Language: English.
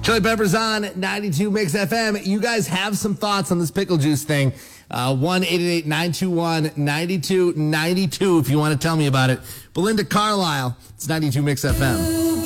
Chili Peppers on 92 Mix FM. You guys have some thoughts on this pickle juice thing. 1-888-921-9292 if you want to tell me about it. Belinda Carlisle, it's 92 Mix FM.